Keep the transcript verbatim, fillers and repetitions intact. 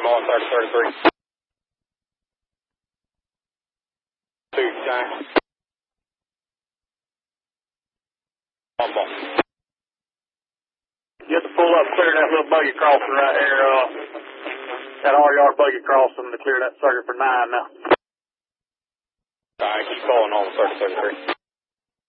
on thirty thirty-three. Two times. One ball. You have to pull up, clear that little buggy crossing right there, uh, that R-yard buggy crossing to clear that circuit for nine now. Alright, keep calling on thirty thirty-three.